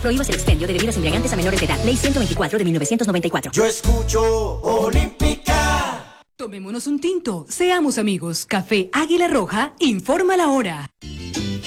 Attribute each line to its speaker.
Speaker 1: Prohíbas el expendio de bebidas embriagantes a menores de edad. Ley 124 de 1994.
Speaker 2: Yo escucho Olímpica.
Speaker 3: Tomémonos un tinto. Seamos amigos. Café Águila Roja informa la hora.